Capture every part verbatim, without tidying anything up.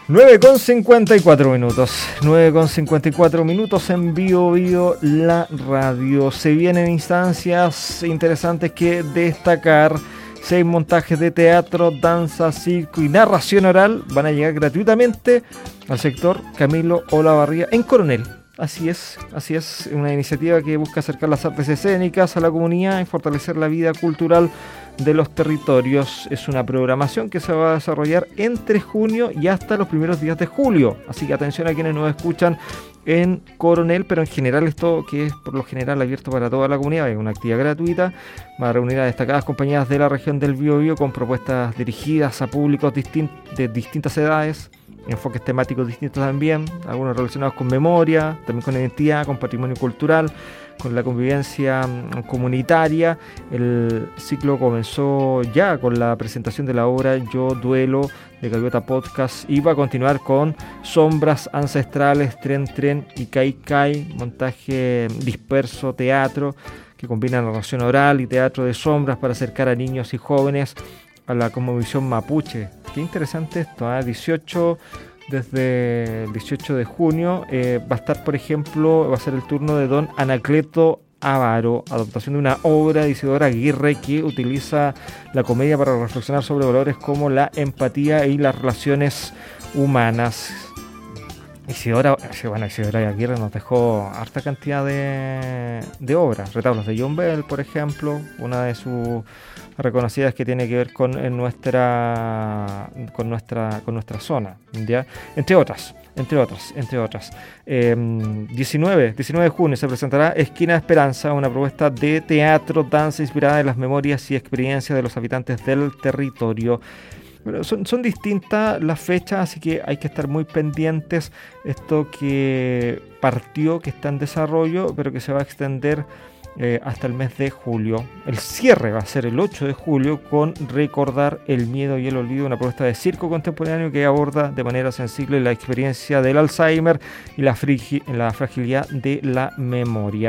nueve con cincuenta y cuatro minutos. nueve con cincuenta y cuatro minutos en Bio Bio la radio. Se vienen instancias interesantes que destacar. Seis montajes de teatro, danza, circo y narración oral van a llegar gratuitamente al sector Camilo Olavarría en Coronel. Así es, así es, una iniciativa que busca acercar las artes escénicas a la comunidad y fortalecer la vida cultural de los territorios. Es una programación que se va a desarrollar entre junio y hasta los primeros días de julio. Así que atención a quienes nos escuchan en Coronel, pero en general esto, que es por lo general abierto para toda la comunidad, es una actividad gratuita. Va a reunir a destacadas compañías de la región del Biobío con propuestas dirigidas a públicos distin- de distintas edades, enfoques temáticos distintos también, algunos relacionados con memoria, también con identidad, con patrimonio cultural, con la convivencia comunitaria. El ciclo comenzó ya con la presentación de la obra Yo Duelo de Gaviota Podcast y va a continuar con Sombras Ancestrales, Tren Tren y Kai Kai, montaje disperso, teatro que combina narración oral y teatro de sombras para acercar a niños y jóvenes a la cosmovisión mapuche. Qué interesante esto, ¿eh? dieciocho desde el dieciocho de junio eh, va a estar, por ejemplo, va a ser el turno de don Anacleto Avaro, adaptación de una obra de Isidora Aguirre que utiliza la comedia para reflexionar sobre valores como la empatía y las relaciones humanas. Isidora, bueno, Isidora Aguirre nos dejó harta cantidad de, de obras, retablos de John Bell, por ejemplo, una de sus reconocidas que tiene que ver con en nuestra con nuestra con nuestra zona, ¿ya? Entre otras, entre otras, entre otras. Eh, diecinueve de junio se presentará Esquina de Esperanza, una propuesta de teatro, danza inspirada en las memorias y experiencias de los habitantes del territorio. Bueno, son, son distintas las fechas, así que hay que estar muy pendientes. Esto que partió, que está en desarrollo, pero que se va a extender eh, hasta el mes de julio. El cierre va a ser el ocho de julio con Recordar el miedo y el olvido, una propuesta de circo contemporáneo que aborda de manera sensible la experiencia del Alzheimer y la, frigi- la fragilidad de la memoria.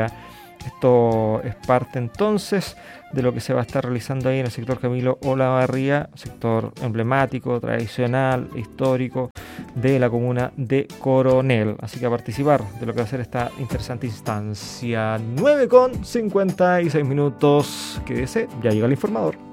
Esto es parte entonces de lo que se va a estar realizando ahí en el sector Camilo Olavarría, sector emblemático, tradicional, histórico de la comuna de Coronel. Así que a participar de lo que va a ser esta interesante instancia. nueve con cincuenta y seis minutos. Quédese, ya llega el informador.